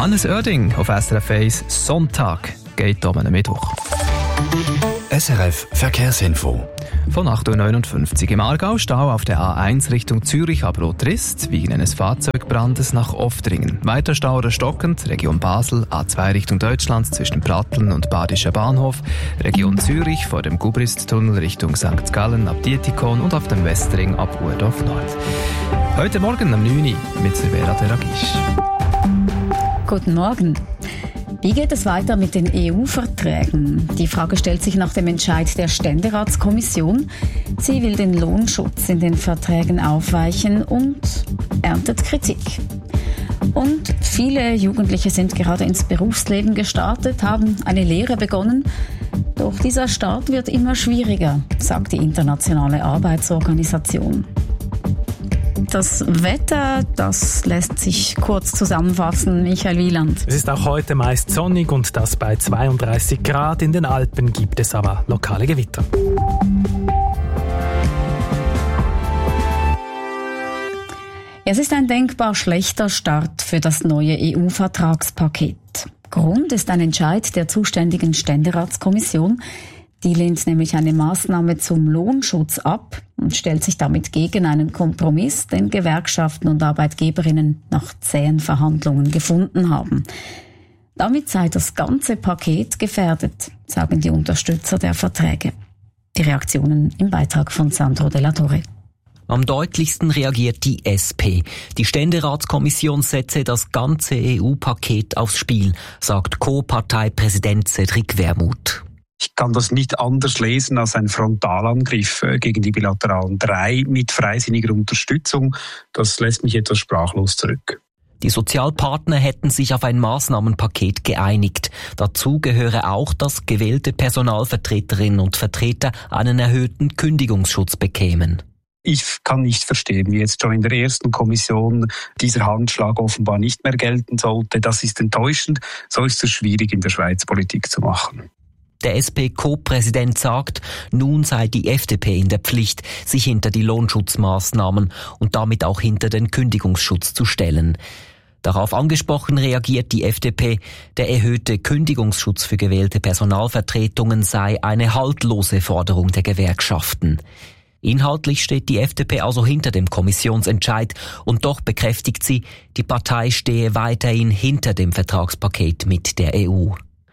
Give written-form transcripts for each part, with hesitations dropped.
Hannes Oerding auf SRF 1 Sonntag geht um einen Mittwoch. SRF Verkehrsinfo. Von 8.59 Uhr im Aargau Stau auf der A1 Richtung Zürich ab Rotrist wegen eines Fahrzeugbrandes nach Oftringen. Weiter Stau oder stockend Region Basel, A2 Richtung Deutschland zwischen Pratteln und Badischer Bahnhof, Region Zürich vor dem Gubristtunnel Richtung St. Gallen ab Dietikon und auf dem Westring ab Urdorf Nord. Heute Morgen um 9 Uhr mit Silvera Deragisch. Guten Morgen. Wie geht es weiter mit den EU-Verträgen? Die Frage stellt sich nach dem Entscheid der Ständeratskommission. Sie will den Lohnschutz in den Verträgen aufweichen und erntet Kritik. Und viele Jugendliche sind gerade ins Berufsleben gestartet, haben eine Lehre begonnen. Doch dieser Start wird immer schwieriger, sagt die Internationale Arbeitsorganisation. Das Wetter, das lässt sich kurz zusammenfassen. Michael Wieland. Es ist auch heute meist sonnig und das bei 32 Grad. In den Alpen gibt es aber lokale Gewitter. Es ist ein denkbar schlechter Start für das neue EU-Vertragspaket. Grund ist ein Entscheid der zuständigen Ständeratskommission. Die lehnt nämlich eine Maßnahme zum Lohnschutz ab und stellt sich damit gegen einen Kompromiss, den Gewerkschaften und Arbeitgeberinnen nach zähen Verhandlungen gefunden haben. Damit sei das ganze Paket gefährdet, sagen die Unterstützer der Verträge. Die Reaktionen im Beitrag von Sandro Della Torre. Am deutlichsten reagiert die SP. Die Ständeratskommission setze das ganze EU-Paket aufs Spiel, sagt Co-Parteipräsident Cedric Wermuth. Ich kann das nicht anders lesen als ein Frontalangriff gegen die bilateralen 3 mit freisinniger Unterstützung. Das lässt mich etwas sprachlos zurück. Die Sozialpartner hätten sich auf ein Maßnahmenpaket geeinigt. Dazu gehöre auch, dass gewählte Personalvertreterinnen und Vertreter einen erhöhten Kündigungsschutz bekämen. Ich kann nicht verstehen, wie jetzt schon in der ersten Kommission dieser Handschlag offenbar nicht mehr gelten sollte. Das ist enttäuschend. So ist es schwierig, in der Schweiz Politik zu machen. Der SP-Co-Präsident sagt, nun sei die FDP in der Pflicht, sich hinter die Lohnschutzmaßnahmen und damit auch hinter den Kündigungsschutz zu stellen. Darauf angesprochen reagiert die FDP, der erhöhte Kündigungsschutz für gewählte Personalvertretungen sei eine haltlose Forderung der Gewerkschaften. Inhaltlich steht die FDP also hinter dem Kommissionsentscheid und doch bekräftigt sie, die Partei stehe weiterhin hinter dem Vertragspaket mit der EU.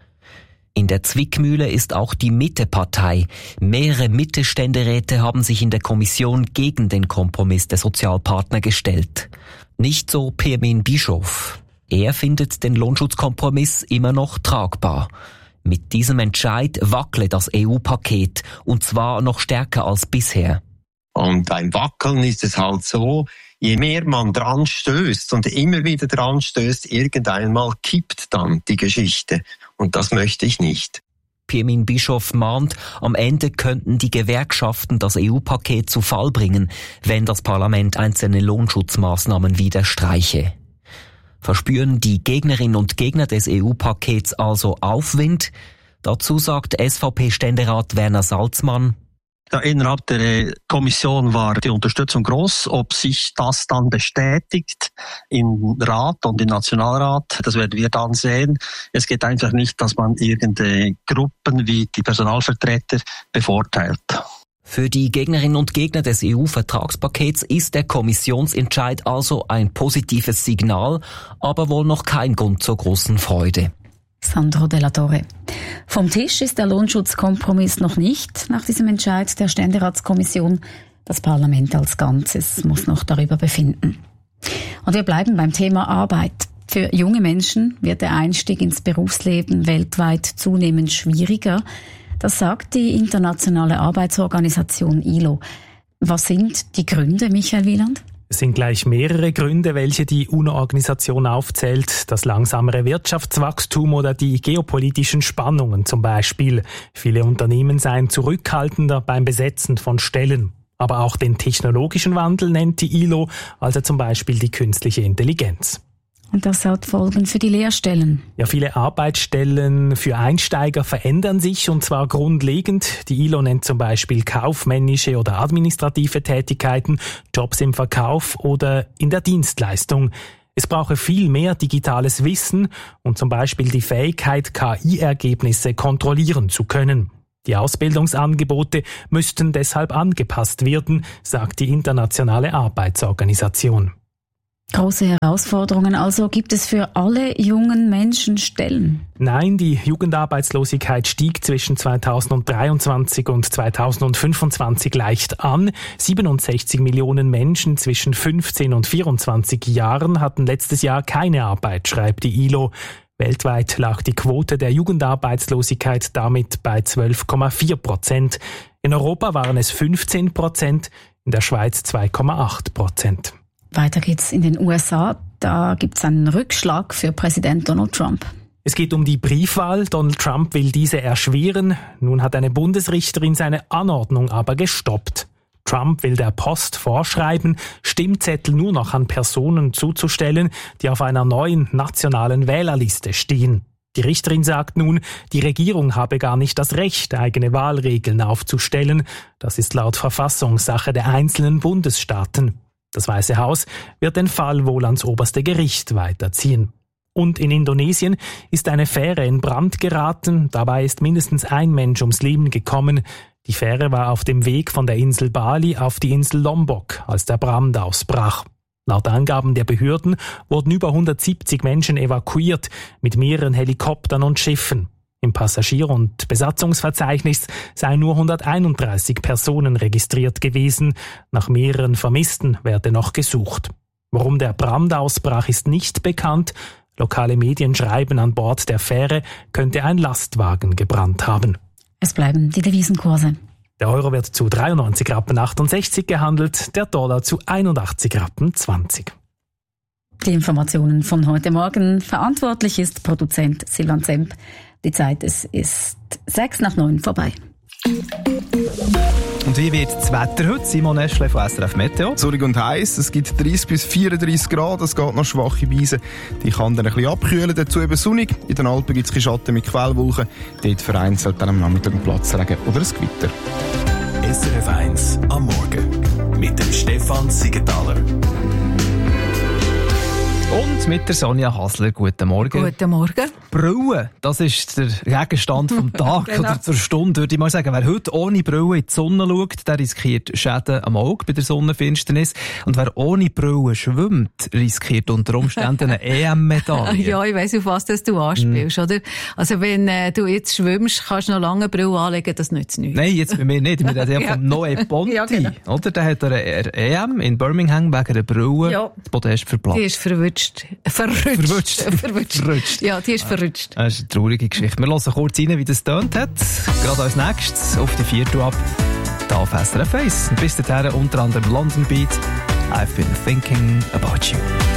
In der Zwickmühle ist auch die Mitte-Partei. Mehrere Mitte-Ständeräte haben sich in der Kommission gegen den Kompromiss der Sozialpartner gestellt. Nicht so Pirmin Bischof. Er findet den Lohnschutzkompromiss immer noch tragbar. Mit diesem Entscheid wackle das EU-Paket, und zwar noch stärker als bisher. Und beim Wackeln ist es halt so, je mehr man dran stößt und immer wieder dran stößt, irgendeinmal kippt dann die Geschichte. Und das möchte ich nicht. Pirmin Bischof mahnt, am Ende könnten die Gewerkschaften das EU-Paket zu Fall bringen, wenn das Parlament einzelne Lohnschutzmaßnahmen wieder streiche. Verspüren die Gegnerinnen und Gegner des EU-Pakets also Aufwind? Dazu sagt SVP-Ständerat Werner Salzmann: Ja, innerhalb der Kommission war die Unterstützung groß. Ob sich das dann bestätigt im Rat und im Nationalrat, das werden wir dann sehen. Es geht einfach nicht, dass man irgendeine Gruppen wie die Personalvertreter bevorteilt. Für die Gegnerinnen und Gegner des EU-Vertragspakets ist der Kommissionsentscheid also ein positives Signal, aber wohl noch kein Grund zur großen Freude. Sandro Della Torre. Vom Tisch ist der Lohnschutzkompromiss noch nicht nach diesem Entscheid der Ständeratskommission. Das Parlament als Ganzes muss noch darüber befinden. Und wir bleiben beim Thema Arbeit. Für junge Menschen wird der Einstieg ins Berufsleben weltweit zunehmend schwieriger. Das sagt die Internationale Arbeitsorganisation ILO. Was sind die Gründe, Michael Wieland? Es sind gleich mehrere Gründe, welche die UNO-Organisation aufzählt. Das langsamere Wirtschaftswachstum oder die geopolitischen Spannungen zum Beispiel. Viele Unternehmen seien zurückhaltender beim Besetzen von Stellen. Aber auch den technologischen Wandel nennt die ILO, also zum Beispiel die künstliche Intelligenz. Und das hat Folgen für die Lehrstellen. Ja, viele Arbeitsstellen für Einsteiger verändern sich, und zwar grundlegend. Die ILO nennt zum Beispiel kaufmännische oder administrative Tätigkeiten, Jobs im Verkauf oder in der Dienstleistung. Es brauche viel mehr digitales Wissen und zum Beispiel die Fähigkeit, KI-Ergebnisse kontrollieren zu können. Die Ausbildungsangebote müssten deshalb angepasst werden, sagt die Internationale Arbeitsorganisation. Große Herausforderungen also. Gibt es für alle jungen Menschen Stellen? Nein, die Jugendarbeitslosigkeit stieg zwischen 2023 und 2025 leicht an. 67 Millionen Menschen zwischen 15 und 24 Jahren hatten letztes Jahr keine Arbeit, schreibt die ILO. Weltweit lag die Quote der Jugendarbeitslosigkeit damit bei 12,4%. In Europa waren es 15%, in der Schweiz 2,8%. Weiter geht's in den USA. Da gibt's einen Rückschlag für Präsident Donald Trump. Es geht um die Briefwahl. Donald Trump will diese erschweren. Nun hat eine Bundesrichterin seine Anordnung aber gestoppt. Trump will der Post vorschreiben, Stimmzettel nur noch an Personen zuzustellen, die auf einer neuen nationalen Wählerliste stehen. Die Richterin sagt nun, die Regierung habe gar nicht das Recht, eigene Wahlregeln aufzustellen. Das ist laut Verfassung Sache der einzelnen Bundesstaaten. Das Weiße Haus wird den Fall wohl ans oberste Gericht weiterziehen. Und in Indonesien ist eine Fähre in Brand geraten. Dabei ist mindestens ein Mensch ums Leben gekommen. Die Fähre war auf dem Weg von der Insel Bali auf die Insel Lombok, als der Brand ausbrach. Laut Angaben der Behörden wurden über 170 Menschen evakuiert, mit mehreren Helikoptern und Schiffen. Im Passagier- und Besatzungsverzeichnis seien nur 131 Personen registriert gewesen. Nach mehreren Vermissten werde noch gesucht. Warum der Brand ausbrach, ist nicht bekannt. Lokale Medien schreiben, an Bord der Fähre könnte ein Lastwagen gebrannt haben. Es bleiben die Devisenkurse. Der Euro wird zu 93,68 Rappen gehandelt, der Dollar zu 81,20 Rappen. Die Informationen von heute Morgen. Verantwortlich ist Produzent Silvan Zemp. Die Zeit ist 8:06 vorbei. Und wie wird das Wetter heute? Simon Eschle von SRF Meteo. Sonnig und heiß, es gibt 30 bis 34 Grad, es geht noch schwache Beise. Die kann dann ein bisschen abkühlen, dazu eben sonnig. In den Alpen gibt es Schatten mit Quellwolken, dort vereinzelt dann am Nachmittag ein Platzregen oder ein Gewitter. SRF 1 am Morgen mit dem Stefan Siegenthaler. Und mit der Sonja Hasler. Guten Morgen. Guten Morgen. Brille, das ist der Gegenstand vom Tag Genau. oder zur Stunde, würde ich mal sagen. Wer heute ohne Brille in die Sonne schaut, der riskiert Schäden am Auge bei der Sonnenfinsternis. Und wer ohne Brille schwimmt, riskiert unter Umständen eine EM-Medaille. Ja, ich weiss, auf was das du anspielst, oder? Also wenn du jetzt schwimmst, kannst du noch lange Brille anlegen, das nützt nichts. Nein, jetzt bei mir nicht. Wir reden ja Ja. von Noé Ponti. Ja, genau. Oder? Der hat eine EM in Birmingham wegen einer Brille Ja. das Podest verplatzt. Die ist verrutscht. Verrutscht. Ja, die ist verrutscht. Das ist eine traurige Geschichte. Wir hören kurz rein, wie das tönt hat. Gerade als nächstes auf die 4 ab. Da auf SRF 1. Und bis dahin unter anderem London Beat. I've been thinking about you.